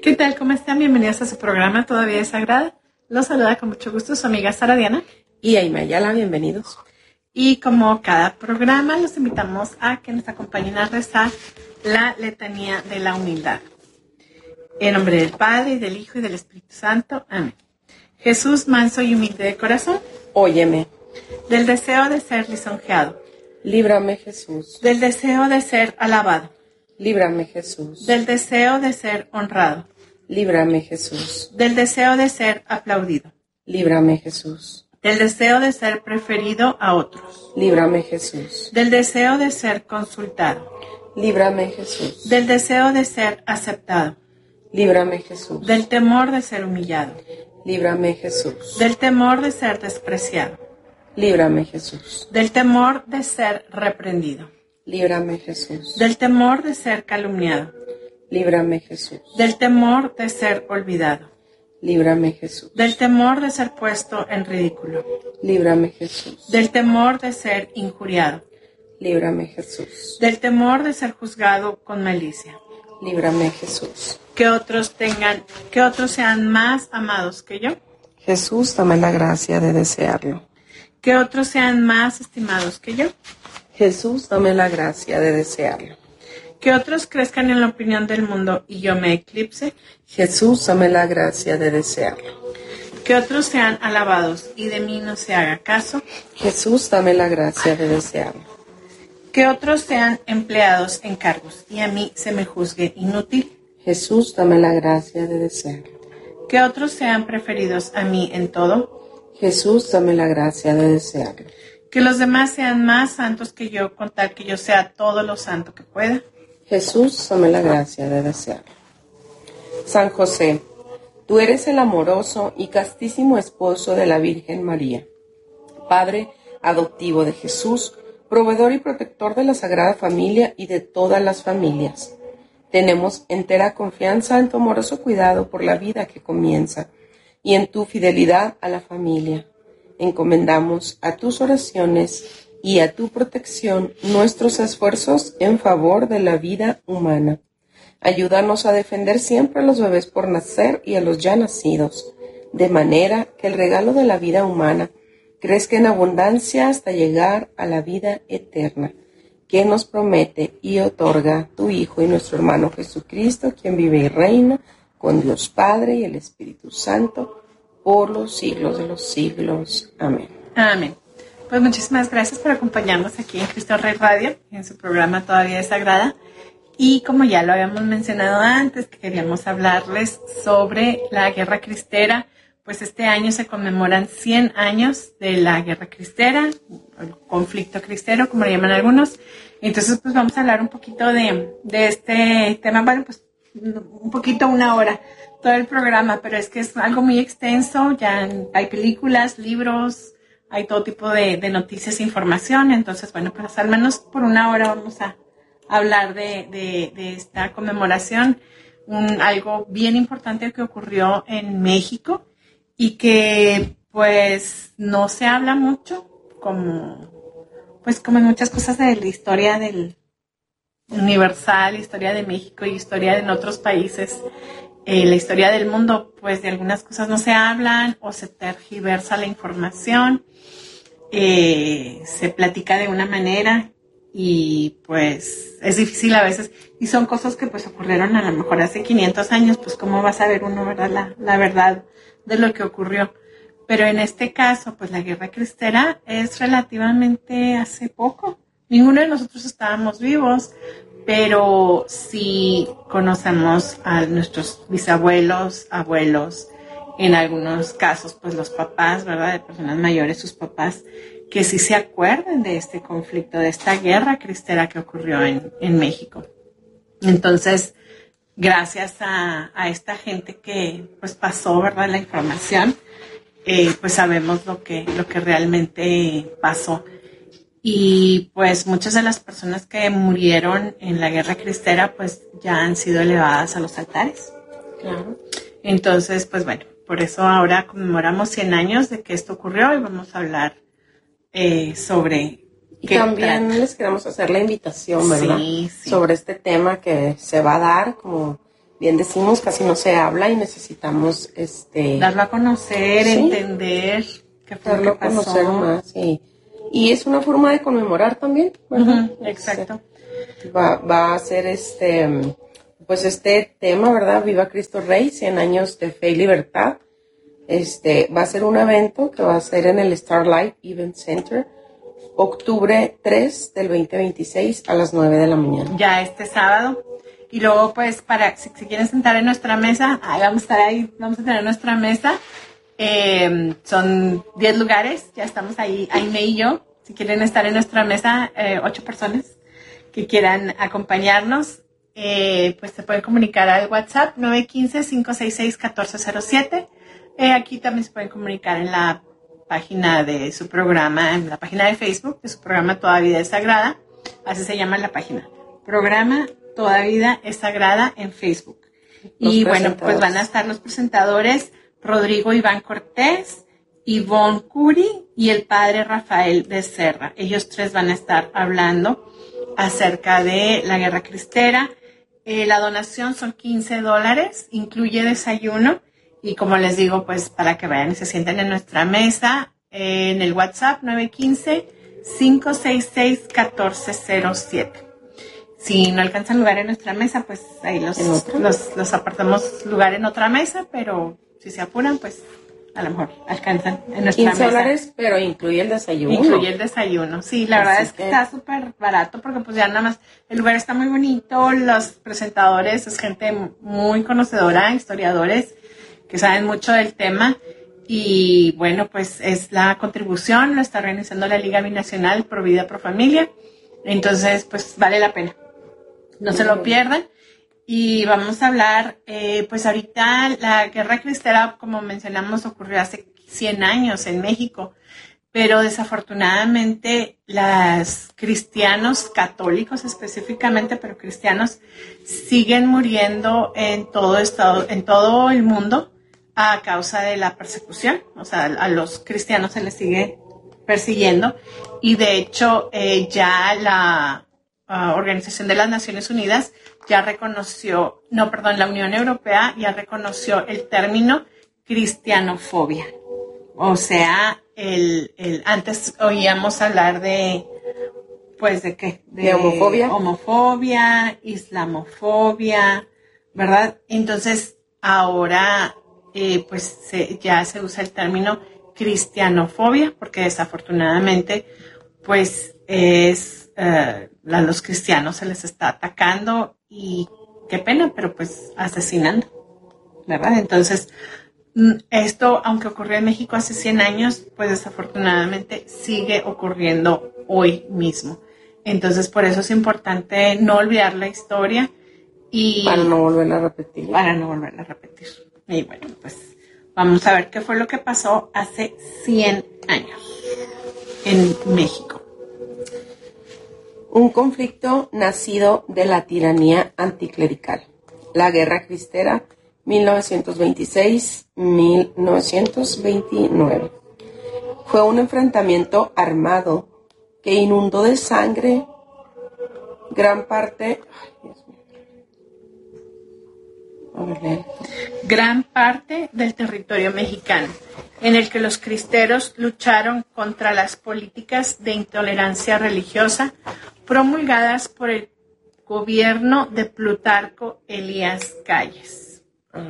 ¿Qué tal? ¿Cómo están? Bienvenidos a su programa Todavía es Sagrada. Los saluda con mucho gusto su amiga Sara Diana. Y Aima Ayala, bienvenidos. Y como cada programa, los invitamos a que nos acompañen a rezar la letanía de la humildad. En nombre del Padre, y del Hijo, y del Espíritu Santo. Amén. Jesús, manso y humilde de corazón. Óyeme. Del deseo de ser lisonjeado. Líbrame, Jesús. Del deseo de ser alabado. Líbrame, Jesús. Del deseo de ser honrado. Líbrame, Jesús. Del deseo de ser aplaudido. Líbrame, Jesús. Del deseo de ser preferido a otros. Líbrame, Jesús. Del deseo de ser consultado. Líbrame, Jesús. Del deseo de ser aceptado. Líbrame, Jesús. Del temor de ser humillado. Líbrame, Jesús. Del temor de ser despreciado. Líbrame, Jesús. Del temor de ser reprendido. Líbrame, Jesús. Del temor de ser calumniado. Líbrame, Jesús. Del temor de ser olvidado. Líbrame, Jesús. Del temor de ser puesto en ridículo. Líbrame, Jesús. Del temor de ser injuriado. Líbrame, Jesús. Del temor de ser juzgado con malicia. Líbrame, Jesús. Que otros sean más amados que yo. Jesús, dame la gracia de desearlo. Que otros sean más estimados que yo. Jesús, dame la gracia de desearlo. Que otros crezcan en la opinión del mundo y yo me eclipse. Jesús, dame la gracia de desearlo. Que otros sean alabados y de mí no se haga caso. Jesús, dame la gracia de desearlo. Que otros sean empleados en cargos y a mí se me juzgue inútil. Jesús, dame la gracia de desearlo. Que otros sean preferidos a mí en todo. Jesús, dame la gracia de desearlo. Que los demás sean más santos que yo, con tal que yo sea todo lo santo que pueda. Jesús, dame la gracia de desearlo. San José, tú eres el amoroso y castísimo esposo de la Virgen María, Padre adoptivo de Jesús, proveedor y protector de la Sagrada Familia y de todas las familias. Tenemos entera confianza en tu amoroso cuidado por la vida que comienza y en tu fidelidad a la familia. Encomendamos a tus oraciones y a tu protección nuestros esfuerzos en favor de la vida humana. Ayúdanos a defender siempre a los bebés por nacer y a los ya nacidos, de manera que el regalo de la vida humana crezca en abundancia hasta llegar a la vida eterna, que nos promete y otorga tu Hijo y nuestro hermano Jesucristo, quien vive y reina con Dios Padre y el Espíritu Santo, por los siglos de los siglos. Amén. Amén. Pues muchísimas gracias por acompañarnos aquí en Cristo Rey Radio, en su programa Todavía es Sagrada. Y como ya lo habíamos mencionado antes, que queríamos hablarles sobre la Guerra Cristera, pues este año se conmemoran 100 años de la Guerra Cristera, el conflicto cristero, como le llaman algunos. Entonces, pues vamos a hablar un poquito de este tema, bueno, pues un poquito, una hora, todo el programa, pero es que es algo muy extenso, ya hay películas, libros, hay todo tipo de noticias e información. Entonces, bueno, pues al menos por una hora vamos a hablar de esta conmemoración, algo bien importante que ocurrió en México y que pues no se habla mucho, como en muchas cosas de la historia del universal, historia de México y historia en otros países, la historia del mundo, pues de algunas cosas no se hablan o se tergiversa la información, se platica de una manera y pues es difícil a veces, y son cosas que pues ocurrieron a lo mejor hace 500 años, pues cómo va a saber uno, ¿verdad? La verdad de lo que ocurrió. Pero en este caso, pues la Guerra Cristera es relativamente hace poco. Ninguno de nosotros estábamos vivos, pero sí conocemos a nuestros bisabuelos, abuelos, en algunos casos, pues los papás, ¿verdad? De personas mayores, sus papás, que sí se acuerden de este conflicto, de esta Guerra Cristera que ocurrió en México. Entonces, gracias a esta gente que pues pasó, ¿verdad?, la información, pues sabemos lo que realmente pasó. Y pues muchas de las personas que murieron en la Guerra Cristera pues ya han sido elevadas a los altares. Claro. Entonces, pues bueno, por eso ahora conmemoramos 100 años de que esto ocurrió y vamos a hablar sobre... Y también les queremos hacer la invitación, ¿verdad? Sí. Sobre este tema que se va a dar, como bien decimos, casi no se habla y necesitamos darlo a conocer, sí, entender qué fue darlo lo que pasó. a conocer más. Y es una forma de conmemorar también, ¿verdad? Exacto. Va a ser pues este tema, ¿verdad? Viva Cristo Rey, 100 años de fe y libertad. Va a ser un evento que va a ser en el Starlight Event Center, octubre 3 del 2026 a las 9 de la mañana. Ya este sábado. Y luego, pues, para si quieren sentar en nuestra mesa, vamos a estar ahí, vamos a tener nuestra mesa. Son 10 lugares, ya estamos ahí, Aime y yo. Si quieren estar en nuestra mesa, 8 personas que quieran acompañarnos, pues se pueden comunicar al WhatsApp 915-566-1407. Aquí también se pueden comunicar en la página de su programa, en la página de Facebook de su programa Toda Vida es Sagrada. Así se llama la página. Programa Toda Vida es Sagrada en Facebook. Y bueno, pues van a estar los presentadores Rodrigo Iván Cortés, Ivonne Curi y el padre Rafael Becerra. Ellos tres van a estar hablando acerca de la guerra cristera. La donación son $15, incluye desayuno. Y como les digo, pues para que vayan y se sienten en nuestra mesa, en el WhatsApp 915-566-1407. Si no alcanzan lugar en nuestra mesa, pues ahí los apartamos lugar en otra mesa, pero si se apuran, pues a lo mejor alcanzan en nuestra mesa. $15, pero incluye el desayuno. Incluye el desayuno, sí, la verdad es que está súper barato porque pues ya nada más, el lugar está muy bonito, los presentadores es gente muy conocedora, historiadores que saben mucho del tema y bueno, pues es la contribución, lo está organizando la Liga Binacional Pro Vida Pro Familia, entonces pues vale la pena, no se lo pierdan. Y vamos a hablar, pues ahorita la guerra cristera, como mencionamos, ocurrió hace 100 años en México, pero desafortunadamente los cristianos católicos específicamente, pero cristianos, siguen muriendo en todo el mundo a causa de la persecución. O sea, a los cristianos se les sigue persiguiendo y de hecho ya la Organización de las Naciones Unidas la Unión Europea ya reconoció el término cristianofobia. O sea, antes oíamos hablar de, pues, ¿de qué? De homofobia. Homofobia, islamofobia, ¿verdad? Entonces, ahora, pues, ya se usa el término cristianofobia, porque desafortunadamente, pues, a los cristianos se les está atacando y qué pena, pero pues asesinando, ¿verdad? Entonces, esto, aunque ocurrió en México hace 100 años, pues desafortunadamente sigue ocurriendo hoy mismo. Entonces, por eso es importante no olvidar la historia y... Para no volverla a repetir. Y bueno, pues vamos a ver qué fue lo que pasó hace 100 años en México. Un conflicto nacido de la tiranía anticlerical. La Guerra Cristera, 1926-1929. Fue un enfrentamiento armado que inundó de sangre gran parte del territorio mexicano, en el que los cristeros lucharon contra las políticas de intolerancia religiosa promulgadas por el gobierno de Plutarco Elías Calles.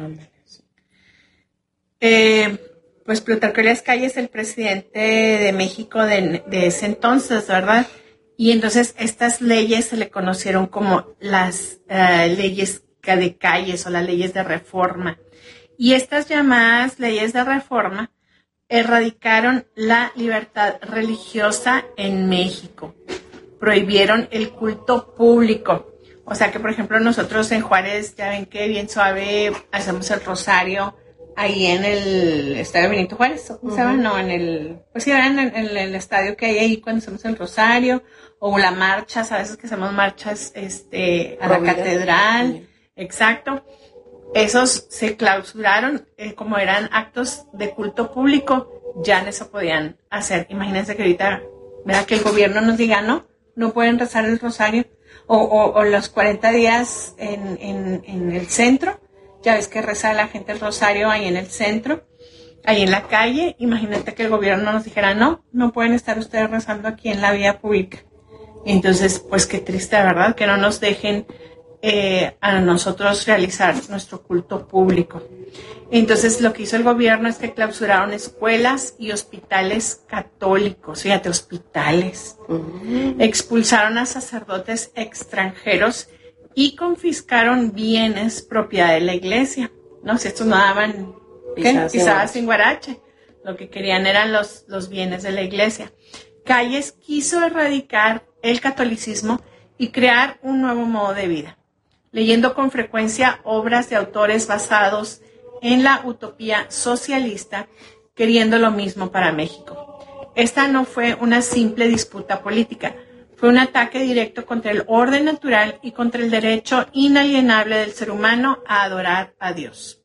Pues Plutarco Elías Calles, el presidente de México de ese entonces, ¿verdad? Y entonces estas leyes se le conocieron como las leyes de Calles o las leyes de reforma. Y estas llamadas leyes de reforma erradicaron la libertad religiosa en México. Prohibieron el culto público. O sea que, por ejemplo, nosotros en Juárez, ya ven que bien suave hacemos el rosario ahí en el estadio Benito Juárez, ¿saben? No, pues sí, en el estadio que hay ahí cuando hacemos el rosario, o las marchas, a veces que hacemos marchas a la catedral, exacto. Esos se clausuraron, como eran actos de culto público, ya no se podían hacer. Imagínense que ahorita, ¿verdad? Que el gobierno nos diga, no pueden rezar el rosario, o los 40 días en el centro, Ya ves que reza la gente el rosario ahí en el centro, ahí en la calle. Imagínate que el gobierno nos dijera, no pueden estar ustedes rezando aquí en la vía pública. Entonces, pues qué triste, ¿verdad? Que no nos dejen a nosotros realizar nuestro culto público. Entonces, lo que hizo el gobierno es que clausuraron escuelas y hospitales católicos, fíjate, hospitales. Expulsaron a sacerdotes extranjeros y confiscaron bienes propiedad de la iglesia. No, si estos no daban pisadas sin guarache. Lo que querían eran los bienes de la iglesia. Calles quiso erradicar el catolicismo y crear un nuevo modo de vida, leyendo con frecuencia obras de autores basados en la utopía socialista, queriendo lo mismo para México. Esta no fue una simple disputa política, fue un ataque directo contra el orden natural y contra el derecho inalienable del ser humano a adorar a Dios.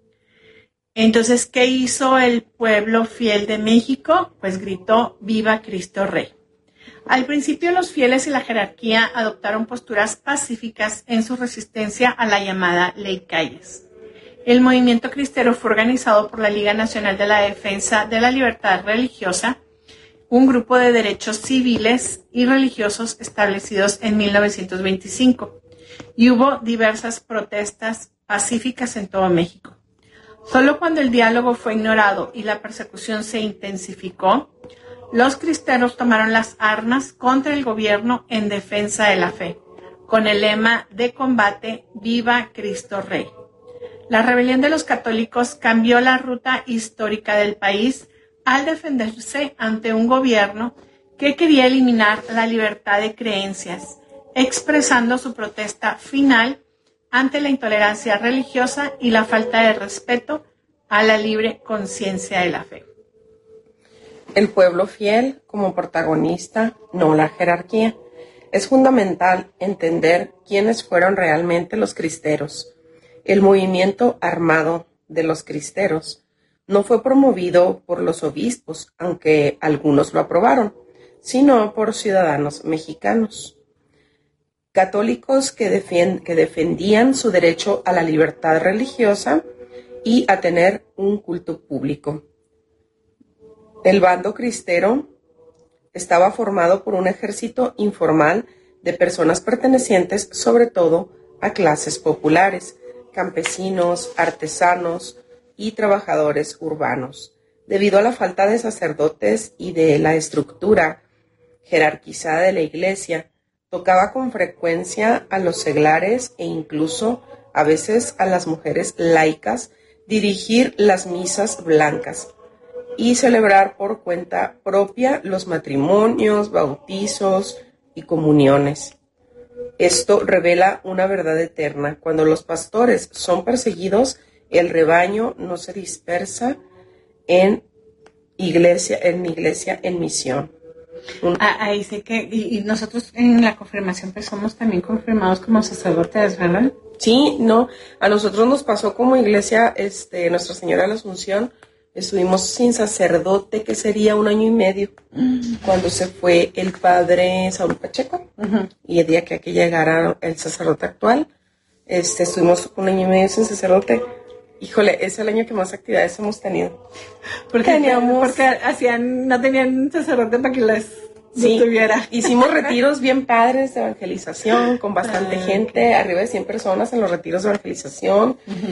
Entonces, ¿qué hizo el pueblo fiel de México? Pues gritó, ¡Viva Cristo Rey! Al principio, los fieles y la jerarquía adoptaron posturas pacíficas en su resistencia a la llamada Ley Calles. El movimiento cristero fue organizado por la Liga Nacional de la Defensa de la Libertad Religiosa, un grupo de derechos civiles y religiosos establecidos en 1925, y hubo diversas protestas pacíficas en todo México. Solo cuando el diálogo fue ignorado y la persecución se intensificó, los cristeros tomaron las armas contra el gobierno en defensa de la fe, con el lema de combate ¡Viva Cristo Rey! La rebelión de los católicos cambió la ruta histórica del país al defenderse ante un gobierno que quería eliminar la libertad de creencias, expresando su protesta final ante la intolerancia religiosa y la falta de respeto a la libre conciencia de la fe. El pueblo fiel como protagonista, no la jerarquía. Es fundamental entender quiénes fueron realmente los cristeros. El movimiento armado de los cristeros no fue promovido por los obispos, aunque algunos lo aprobaron, sino por ciudadanos mexicanos, católicos que defendían su derecho a la libertad religiosa y a tener un culto público. El bando cristero estaba formado por un ejército informal de personas pertenecientes sobre todo a clases populares, campesinos, artesanos y trabajadores urbanos. Debido a la falta de sacerdotes y de la estructura jerarquizada de la iglesia, tocaba con frecuencia a los seglares e incluso a veces a las mujeres laicas dirigir las misas blancas y celebrar por cuenta propia los matrimonios, bautizos y comuniones. Esto revela una verdad eterna. Cuando los pastores son perseguidos, el rebaño no se dispersa en iglesia, en misión. Ahí sé que, y nosotros en la confirmación pues somos también confirmados como sacerdotes, ¿verdad? Sí, no, a nosotros nos pasó como iglesia, Nuestra Señora de la Asunción, estuvimos sin sacerdote, que sería 1 año y medio, cuando se fue el padre Saúl Pacheco, y el día que aquí llegara el sacerdote actual, estuvimos 1 año y medio sin sacerdote. Híjole, es el año que más actividades hemos tenido. Porque no tenían sacerdote para que les tuviera. Hicimos retiros bien padres de evangelización, con bastante gente, arriba de 100 personas en los retiros de evangelización.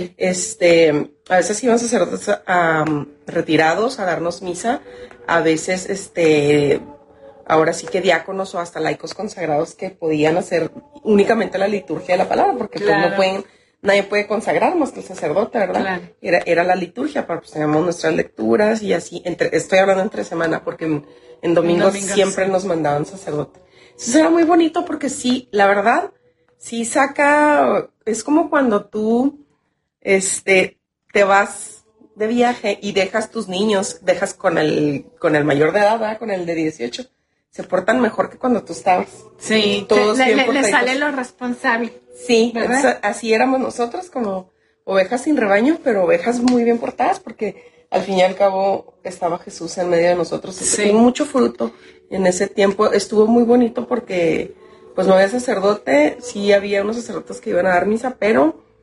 A veces iban sacerdotes retirados a darnos misa, a veces ahora sí que diáconos o hasta laicos consagrados que podían hacer únicamente la liturgia de la palabra, porque pues nadie puede consagrar más que el sacerdote, ¿verdad? Claro. Era la liturgia, pues teníamos nuestras lecturas y así, estoy hablando entre semana porque en domingos siempre nos mandaban sacerdote. Entonces era muy bonito porque sí, la verdad, sí saca, es como cuando tú, te vas de viaje y dejas tus niños, dejas con el mayor de edad, ¿verdad? Con el de 18. Se portan mejor que cuando tú estabas. Sí, todos le sale lo responsable. Sí, así éramos nosotros, como ovejas sin rebaño, pero ovejas muy bien portadas, porque al fin y al cabo estaba Jesús en medio de nosotros. Y tuvo mucho fruto en ese tiempo. Estuvo muy bonito porque pues no había sacerdote, sí había unos sacerdotes que iban a dar misa, pero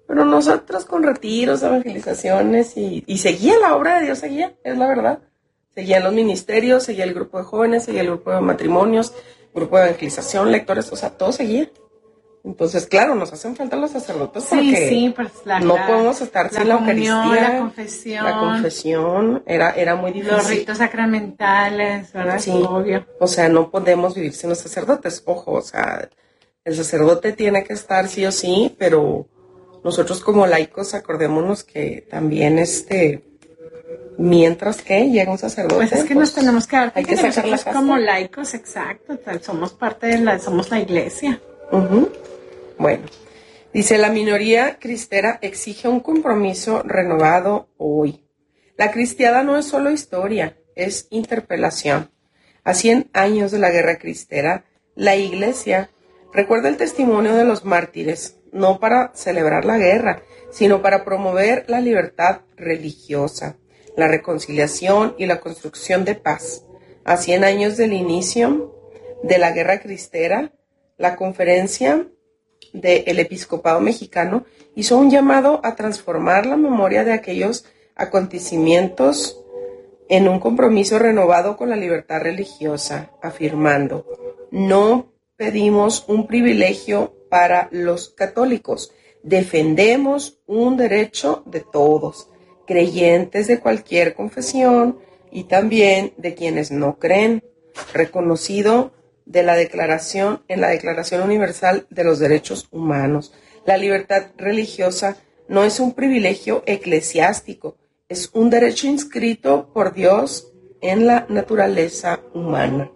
Pero nosotros con retiros, evangelizaciones y seguía la obra de Dios, seguía, es la verdad. Seguían los ministerios, seguía el grupo de jóvenes, seguía el grupo de matrimonios, grupo de evangelización, lectores, o sea, todo seguía. Entonces, claro, nos hacen falta los sacerdotes porque pues no podemos estar sin la Eucaristía. La confesión. La confesión era muy difícil. Los ritos sacramentales, ¿verdad? Sí, obvio. O sea, no podemos vivir sin los sacerdotes. Ojo, o sea, el sacerdote tiene que estar sí o sí, pero nosotros como laicos acordémonos que también mientras que llega un sacerdote. Pues es que nos tenemos que dar hay que sacar la como laicos, exacto, somos parte somos la iglesia. Uh-huh. Bueno, dice, la minoría cristera exige un compromiso renovado hoy. La cristiada no es solo historia, es interpelación. A 100 años de la guerra cristera, la Iglesia recuerda el testimonio de los mártires, no para celebrar la guerra, sino para promover la libertad religiosa, la reconciliación y la construcción de paz. A 100 años del inicio de la guerra cristera, la Conferencia del Episcopado Mexicano hizo un llamado a transformar la memoria de aquellos acontecimientos en un compromiso renovado con la libertad religiosa, afirmando: no pedimos un privilegio para los católicos, defendemos un derecho de todos, creyentes de cualquier confesión y también de quienes no creen, reconocido en la Declaración Universal de los Derechos Humanos. La libertad religiosa no es un privilegio eclesiástico, es un derecho inscrito por Dios en la naturaleza humana.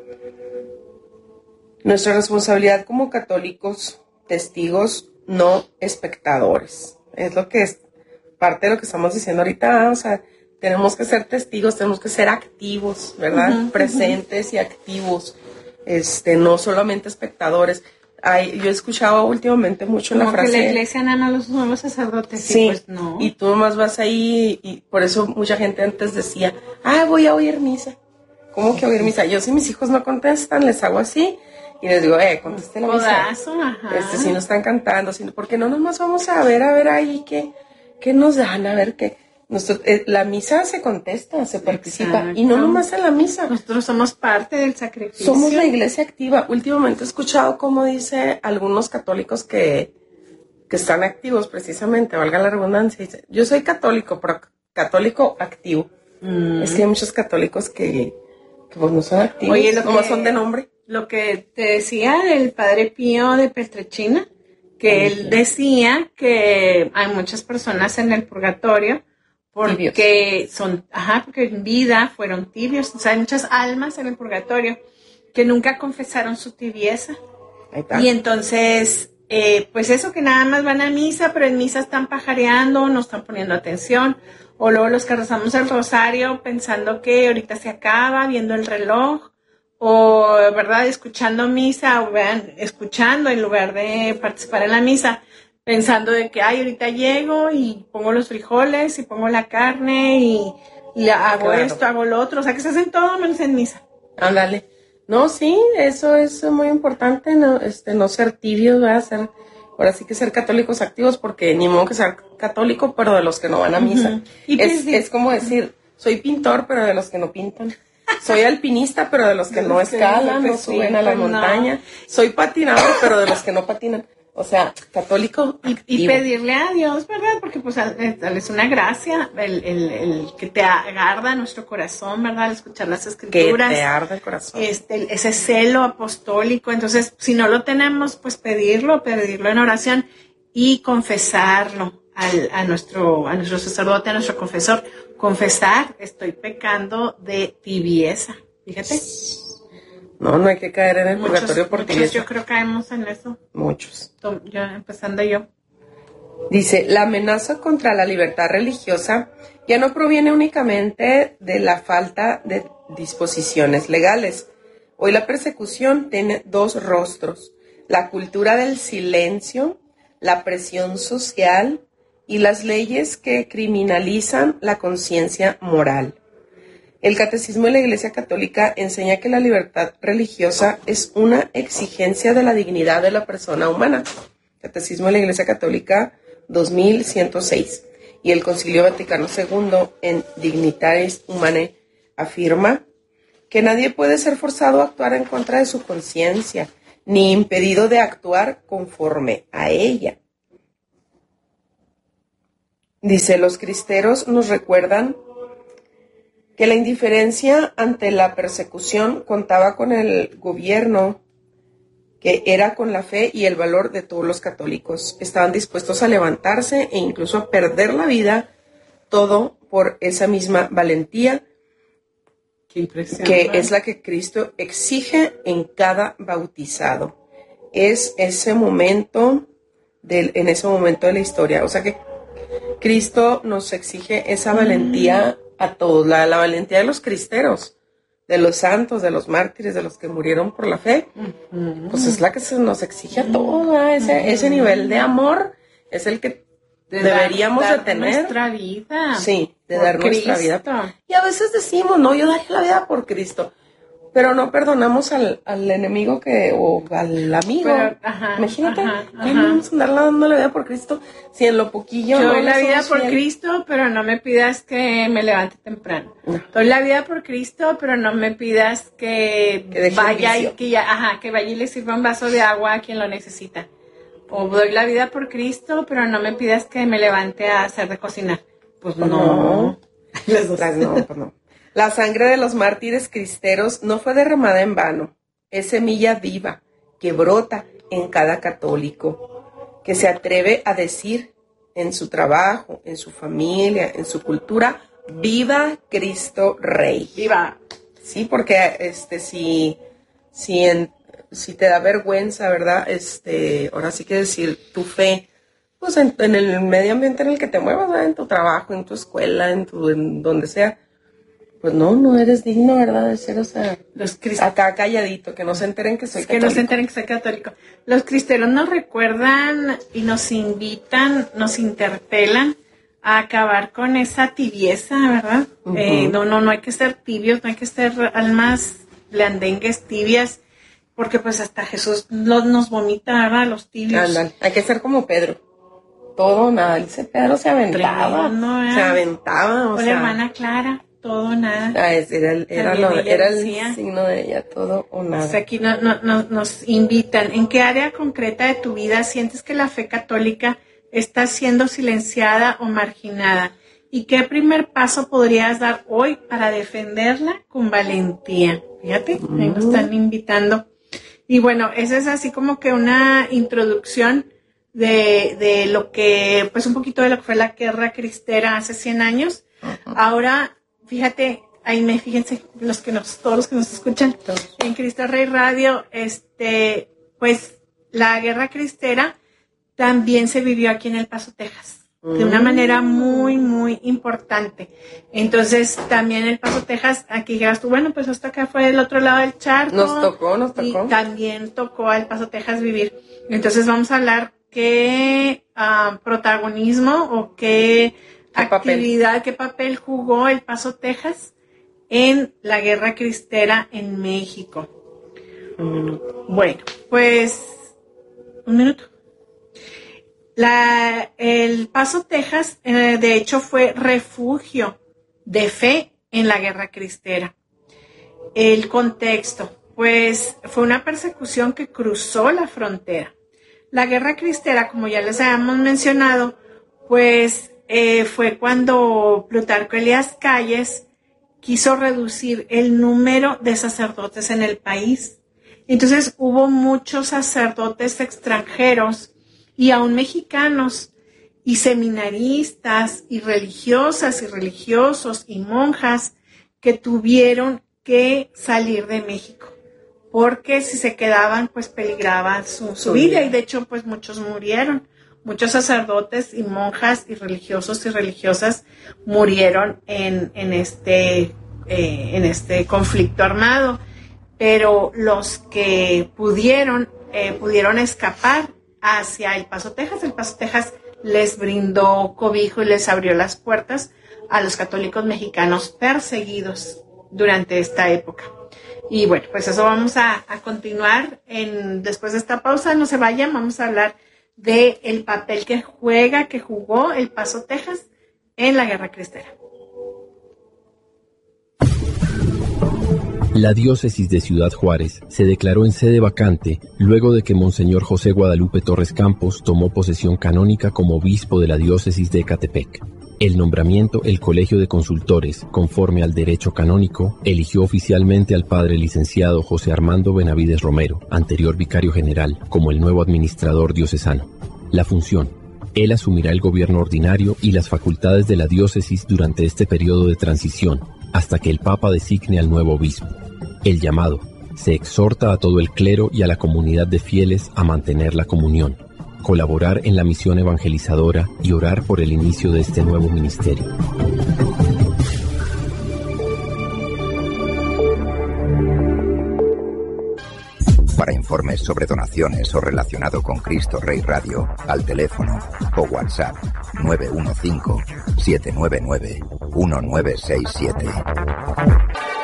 Nuestra responsabilidad como católicos, testigos, no espectadores. Es lo que es parte de lo que estamos diciendo ahorita, o sea, tenemos que ser testigos, tenemos que ser activos, ¿verdad? Uh-huh, presentes y activos. No solamente espectadores. Yo he escuchado últimamente mucho la frase... que la iglesia nada más los nuevos sacerdotes. Sí, pues no. Y tú nomás vas ahí y por eso mucha gente antes decía, voy a oír misa. ¿Cómo que oír misa? Yo si mis hijos no contestan, les hago así y les digo, conteste la misa. Ajá. Si no están cantando, porque no nomás vamos a ver ahí qué nos dan, a ver qué... la misa se contesta, se participa. Exacto. Y no nomás en la misa. Nosotros somos parte del sacrificio. Somos la iglesia activa. Últimamente he escuchado cómo dice algunos católicos que están activos precisamente, valga la redundancia. Dice, yo soy católico, pero católico activo. Es que hay muchos católicos que pues no son activos. Oye, ¿cómo son de nombre? Lo que te decía el padre Pío de Peltrechina, que él decía que hay muchas personas en el purgatorio porque porque en vida fueron tibios, o sea, hay muchas almas en el purgatorio que nunca confesaron su tibieza. Y entonces, pues eso, que nada más van a misa, pero en misa están pajareando, no están poniendo atención, o luego los que rezamos el rosario pensando que ahorita se acaba, viendo el reloj, o, ¿verdad?, escuchando misa, o escuchando en lugar de participar en la misa, pensando de que, ahorita llego y pongo los frijoles y pongo la carne y hago esto, hago lo otro. O sea, que se hacen todo menos en misa. Ándale. No, sí, eso es muy importante, no ser tibios, ¿verdad? Ahora sí que ser católicos activos, porque ni modo que ser católico, pero de los que no van a misa. Uh-huh. Y es como decir, soy pintor, pero de los que no pintan. Soy alpinista, pero de los que no escalan, no suben a la montaña. No. Soy patinador, pero de los que no patinan. O sea, católico y pedirle a Dios, ¿verdad? Porque pues es una gracia el que te arda nuestro corazón, ¿verdad? Al escuchar las escrituras. Que te arda el corazón. Ese celo apostólico. Entonces, si no lo tenemos, pues pedirlo en oración y confesarlo a nuestro sacerdote, a nuestro confesor. Confesar, estoy pecando de tibieza. Fíjate. No hay que caer en el purgatorio por tibieza. Yo creo que caemos en eso. Muchos. Empezando yo. Dice, la amenaza contra la libertad religiosa ya no proviene únicamente de la falta de disposiciones legales. Hoy la persecución tiene dos rostros: la cultura del silencio, la presión social y las leyes que criminalizan la conciencia moral. El Catecismo de la Iglesia Católica enseña que la libertad religiosa es una exigencia de la dignidad de la persona humana. Catecismo de la Iglesia Católica, 2106. Y el Concilio Vaticano II en Dignitatis Humanae afirma que nadie puede ser forzado a actuar en contra de su conciencia, ni impedido de actuar conforme a ella. Dice, los cristeros nos recuerdan que la indiferencia ante la persecución contaba con el gobierno, que era con la fe y el valor de todos los católicos. Estaban dispuestos a levantarse e incluso a perder la vida, todo por esa misma valentía que es la que Cristo exige en cada bautizado. Es ese momento en ese momento de la historia. O sea que Cristo nos exige esa valentía a todos, la valentía de los cristeros, de los santos, de los mártires, de los que murieron por la fe. Pues es la que se nos exige a todos, ¿no? Ese nivel de amor es el que deberíamos de tener. Nuestra vida. Sí, de dar nuestra vida. Y a veces decimos, no, yo daría la vida por Cristo, pero no perdonamos al enemigo o al amigo. Pero, imagínate, ¿cómo vamos a andar dando la vida por Cristo si en lo poquillo yo doy la vida por Cristo, pero no me pidas que me levante temprano. No. Doy la vida por Cristo, pero no me pidas que vaya y que vaya y le sirva un vaso de agua a quien lo necesita. O doy la vida por Cristo, pero no me pidas que me levante a hacer de cocinar. Pues no. Las dos. No. La sangre de los mártires cristeros no fue derramada en vano. Es semilla viva que brota en cada católico, que se atreve a decir en su trabajo, en su familia, en su cultura, ¡viva Cristo Rey! ¡Viva! Sí, porque si te da vergüenza, ¿verdad? Ahora sí que decir tu fe, pues en el medio ambiente en el que te muevas, ¿verdad? En tu trabajo, en tu escuela, en donde sea, pues no eres digno, ¿verdad? De ser, o sea, acá calladito, que no se enteren que soy católico. Que no se enteren que soy católico. Los cristeros nos recuerdan y nos invitan, nos interpelan a acabar con esa tibieza, ¿verdad? No hay que ser tibios, no hay que ser almas blandengues, tibias, porque pues hasta Jesús nos vomita, ¿verdad? Los tibios. Andan. Hay que ser como Pedro. Todo, nada. Dice Pedro se aventaba. O la hermana Clara. Todo o nada. Era el signo de ella, todo o nada. O sea, aquí nos invitan. ¿En qué área concreta de tu vida sientes que la fe católica está siendo silenciada o marginada? ¿Y qué primer paso podrías dar hoy para defenderla con valentía? Fíjate, ahí nos están invitando. Y bueno, esa es así como que una introducción de lo que, pues un poquito de lo que fue la guerra cristera hace 100 años. Ahora, fíjate, fíjense todos los que nos escuchan en Cristo Rey Radio, pues la guerra cristera también se vivió aquí en El Paso, Texas, de una manera muy, muy importante. Entonces, también El Paso, Texas, aquí llegas tú, bueno, pues hasta acá fue el otro lado del charco. Nos tocó. Y también tocó a El Paso, Texas vivir. Entonces, vamos a hablar qué protagonismo o qué qué papel jugó El Paso, Texas en la guerra cristera en México. Bueno, pues un minuto. El Paso, Texas, de hecho, fue refugio de fe en la guerra cristera. El contexto, pues, fue una persecución que cruzó la frontera. La guerra cristera, como ya les habíamos mencionado, pues fue cuando Plutarco Elías Calles quiso reducir el número de sacerdotes en el país. Entonces hubo muchos sacerdotes extranjeros y aún mexicanos y seminaristas y religiosas y religiosos y monjas que tuvieron que salir de México, porque si se quedaban pues peligraba su vida, y de hecho pues muchos murieron. Muchos sacerdotes y monjas y religiosos y religiosas murieron en este conflicto armado, pero los que pudieron escapar hacia El Paso, Texas. El Paso, Texas les brindó cobijo y les abrió las puertas a los católicos mexicanos perseguidos durante esta época. Y bueno, pues eso vamos a continuar después de esta pausa. No se vayan, vamos a hablar del papel que jugó El Paso, Texas, en la Guerra Cristera. La diócesis de Ciudad Juárez se declaró en sede vacante luego de que Monseñor José Guadalupe Torres Campos tomó posesión canónica como obispo de la diócesis de Ecatepec. El nombramiento, el Colegio de Consultores, conforme al derecho canónico, eligió oficialmente al padre licenciado José Armando Benavides Romero, anterior vicario general, como el nuevo administrador diocesano. La función: él asumirá el gobierno ordinario y las facultades de la diócesis durante este periodo de transición, hasta que el Papa designe al nuevo obispo. El llamado: se exhorta a todo el clero y a la comunidad de fieles a mantener la comunión, colaborar en la misión evangelizadora y orar por el inicio de este nuevo ministerio. Para informes sobre donaciones o relacionado con Cristo Rey Radio, al teléfono o WhatsApp 915-799-1967.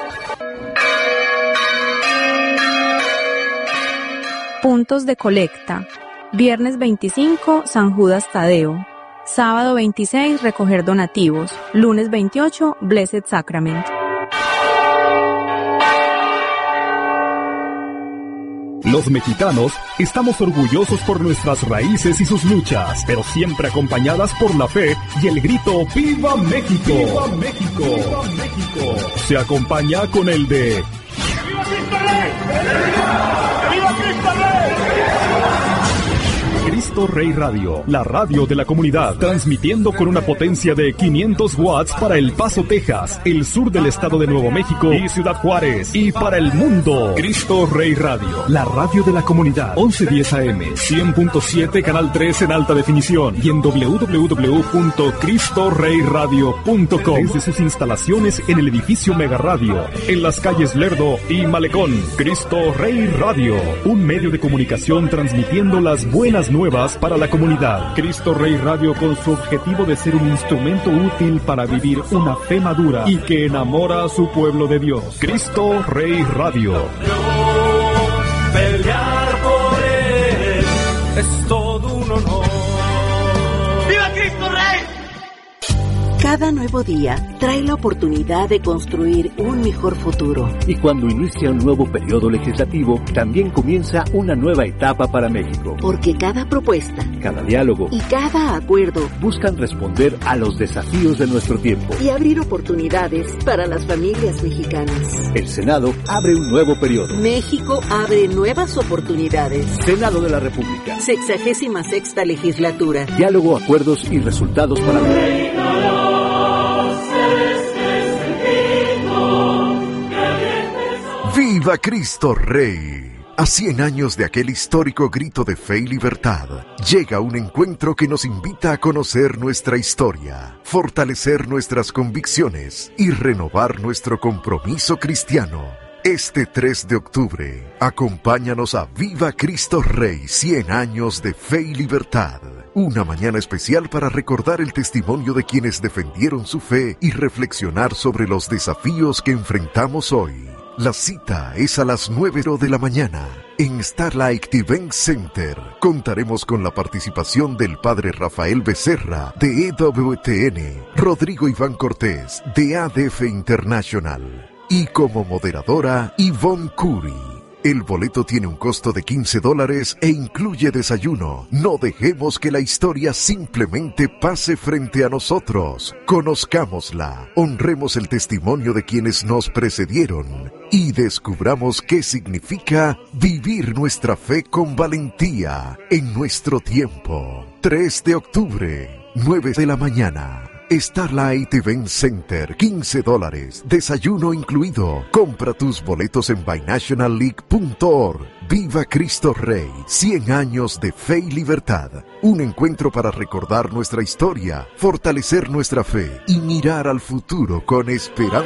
Puntos de colecta. Viernes 25, San Judas Tadeo. Sábado 26, recoger donativos. Lunes 28, Blessed Sacrament. Los mexicanos estamos orgullosos por nuestras raíces y sus luchas, pero siempre acompañadas por la fe y el grito ¡Viva México! ¡Viva México! ¡Viva México! Se acompaña con el de ¡Viva Cristo Rey! ¡Viva Cristo Rey! Cristo Rey Radio, la radio de la comunidad, transmitiendo con una potencia de 500 watts para El Paso, Texas, el sur del estado de Nuevo México y Ciudad Juárez, y para el mundo. Cristo Rey Radio, la radio de la comunidad, 1110 AM, 100.7, canal 3 en alta definición, y en www.cristoreyradio.com, desde sus instalaciones en el edificio Mega Radio, en las calles Lerdo y Malecón. Cristo Rey Radio, un medio de comunicación transmitiendo las buenas nuevas para la comunidad. Cristo Rey Radio, con su objetivo de ser un instrumento útil para vivir una fe madura y que enamora a su pueblo de Dios. Cristo Rey Radio. Pelear por él es todo un honor. ¡Viva Cristo Rey! Cada nuevo día trae la oportunidad de construir un mejor futuro. Y cuando inicia un nuevo periodo legislativo, también comienza una nueva etapa para México. Porque cada propuesta, cada diálogo y cada acuerdo buscan responder a los desafíos de nuestro tiempo y abrir oportunidades para las familias mexicanas. El Senado abre un nuevo periodo. México abre nuevas oportunidades. Senado de la República. 66ª legislatura. Diálogo, acuerdos y resultados para México. ¡Viva Cristo Rey! A 100 años de aquel histórico grito de fe y libertad, llega un encuentro que nos invita a conocer nuestra historia, fortalecer nuestras convicciones y renovar nuestro compromiso cristiano. Este 3 de octubre, acompáñanos a Viva Cristo Rey, 100 años de fe y libertad. Una mañana especial para recordar el testimonio de quienes defendieron su fe y reflexionar sobre los desafíos que enfrentamos hoy. La cita es a las 9 de la mañana en Starlight Event Center. Contaremos con la participación del padre Rafael Becerra de EWTN, Rodrigo Iván Cortés de ADF International y como moderadora Yvonne Curry. El boleto tiene un costo de $15 e incluye desayuno. No dejemos que la historia simplemente pase frente a nosotros. Conozcámosla, honremos el testimonio de quienes nos precedieron y descubramos qué significa vivir nuestra fe con valentía en nuestro tiempo. 3 de octubre, 9 de la mañana. Starlight Event Center, $15, desayuno incluido. Compra tus boletos en binationalleague.org. Viva Cristo Rey, 100 años de fe y libertad. Un encuentro para recordar nuestra historia, fortalecer nuestra fe y mirar al futuro con esperanza.